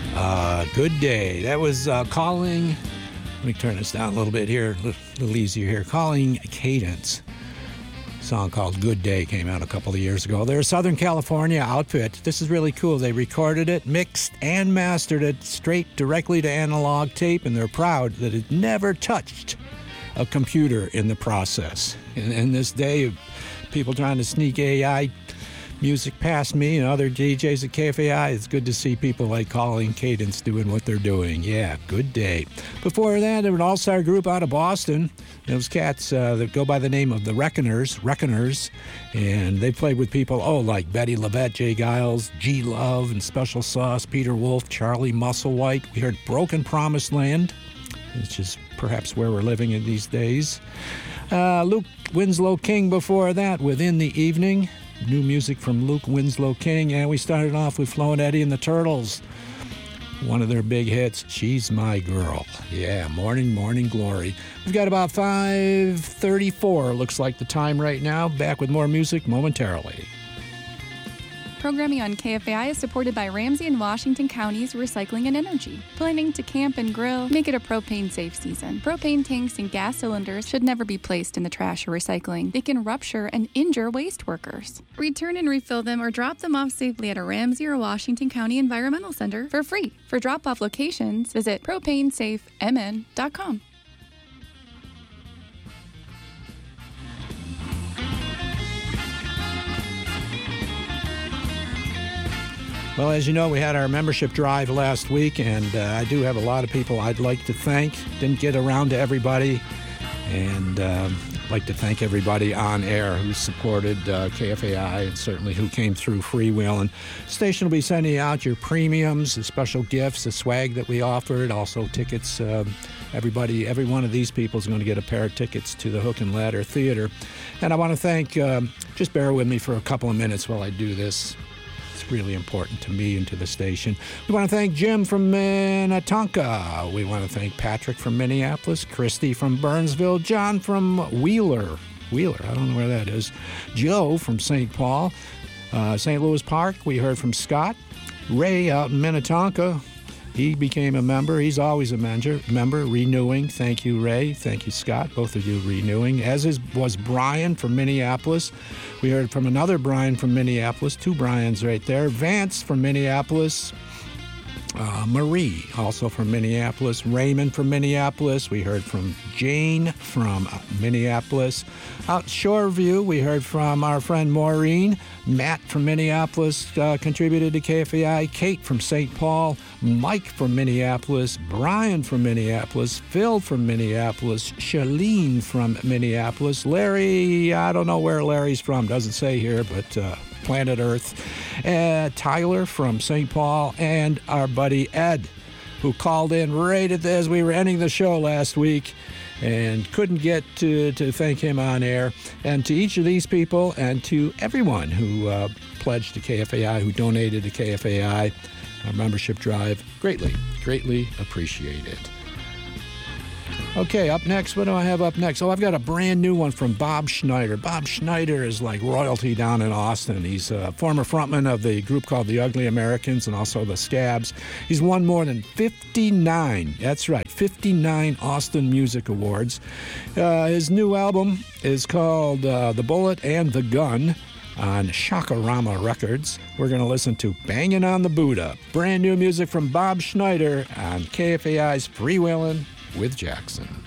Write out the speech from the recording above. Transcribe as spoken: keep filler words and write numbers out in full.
Uh, good day. That was uh, Calling. Let me turn this down a little bit here, a little easier here. Calling Cadence. A song called Good Day came out a couple of years ago. They're a Southern California outfit. This is really cool. They recorded it, mixed, and mastered it straight directly to analog tape, and they're proud that it never touched a computer in the process. In, in this day of people trying to sneak A I music past me and other D Js at K F A I, it's good to see people like Calling Cadence doing what they're doing. Yeah, good day. Before that, there was an all-star group out of Boston. Those cats uh, that go by the name of the Reckoners, Reckoners, and they played with people, oh, like Betty Lavette, Jay Giles, G Love, and Special Sauce, Peter Wolf, Charlie Musselwhite. We heard Broken Promised Land, which is perhaps where we're living in these days. Uh, Luke Winslow King before that, Within the Evening. New music from Luke Winslow King. And we started off with Flo and Eddie and the Turtles. One of their big hits, She's My Girl. Yeah, Morning, Morning Glory. We've got about five thirty-four, looks like the time right now. Back with more music momentarily. Programming on K F A I is supported by Ramsey and Washington Counties Recycling and Energy. Planning to camp and grill? Make it a propane-safe season. Propane tanks and gas cylinders should never be placed in the trash or recycling. They can rupture and injure waste workers. Return and refill them or drop them off safely at a Ramsey or Washington County Environmental Center for free. For drop-off locations, visit propane safe m n dot com. Well, as you know, we had our membership drive last week, and uh, I do have a lot of people I'd like to thank. Didn't get around to everybody, and um, I'd like to thank everybody on air who supported uh, K F A I and certainly who came through Freewheeling. The station will be sending out your premiums, the special gifts, the swag that we offered, also tickets. Um, everybody, every one of these people is going to get a pair of tickets to the Hook and Ladder Theater. And I want to thank, um, just bear with me for a couple of minutes while I do this. Really important to me and to the station. We want to thank Jim from Minnetonka. We want to thank Patrick from Minneapolis, Christy from Burnsville, John from Wheeler. Wheeler, I don't know where that is. Joe from Saint Paul, uh, Saint Louis Park. We heard from Scott. Ray out in Minnetonka. He became a member. He's always a member, member, renewing. Thank you, Ray. Thank you, Scott. Both of you renewing. As is, was Brian from Minneapolis. We heard from another Brian from Minneapolis. Two Brians right there. Vance from Minneapolis. Uh, Marie, also from Minneapolis. Raymond from Minneapolis. We heard from Jane from Minneapolis. Out Shoreview, we heard from our friend Maureen. Matt from Minneapolis uh, contributed to K F A I. Kate from Saint Paul. Mike from Minneapolis. Brian from Minneapolis. Phil from Minneapolis. Shalene from Minneapolis. Larry, I don't know where Larry's from. Doesn't say here, but... Uh, Planet Earth, uh, Tyler from Saint Paul, and our buddy Ed, who called in right at the, as we were ending the show last week and couldn't get to, to thank him on air. And to each of these people and to everyone who uh, pledged to K F A I, who donated to K F A I, our membership drive, greatly, greatly appreciate it. Okay, up next, what do I have up next? Oh, I've got a brand new one from Bob Schneider. Bob Schneider is like royalty down in Austin. He's a former frontman of the group called the Ugly Americans and also the Scabs. He's won more than fifty-nine, that's right, fifty-nine Austin Music Awards. Uh, his new album is called uh, The Bullet and the Gun on Shakarama Records. We're going to listen to Bangin' on the Buddha. Brand new music from Bob Schneider on K F A I's Freewheelin' with Jackson.